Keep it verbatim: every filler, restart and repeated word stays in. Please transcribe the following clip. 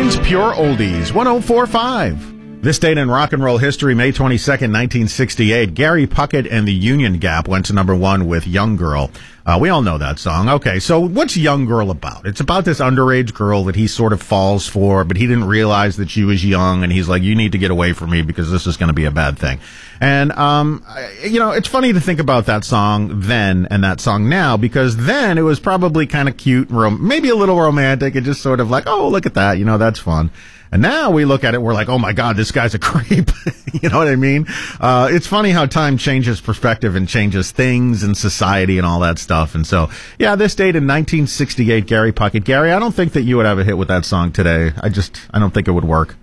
nines, Pure Oldies, one oh four point five. This date in rock and roll history, May twenty-second, nineteen sixty-eight, Gary Puckett and the Union Gap went to number one with Young Girl. Uh, we all know that song. Okay, so what's Young Girl about? It's about this underage girl that he sort of falls for, but he didn't realize that she was young, and he's like, you need to get away from me because this is going to be a bad thing. And, um, you know, it's funny to think about that song then and that song now, because then it was probably kind of cute, rom- maybe a little romantic, and just sort of like, oh, look at that, you know, that's fun. And now we look at it, we're like, oh my God, this guy's a creep. You know what I mean? Uh, it's funny how time changes perspective and changes things and society and all that stuff. And so, yeah, this date in nineteen sixty-eight, Gary Puckett. Gary, I don't think that you would have a hit with that song today. I just, I don't think it would work.